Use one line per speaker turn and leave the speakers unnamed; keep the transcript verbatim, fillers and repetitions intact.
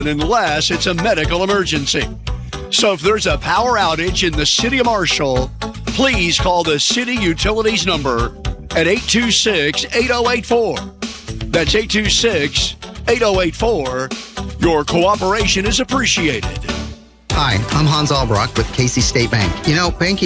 unless it's a medical emergency. So if there's a power outage in the city of Marshall, please call the city utilities number at eight two six, eight oh eight four. That's eight two six, eight oh eight four. Your cooperation is appreciated.
Hi, I'm Hans Albrock with Casey State Bank. You know, banking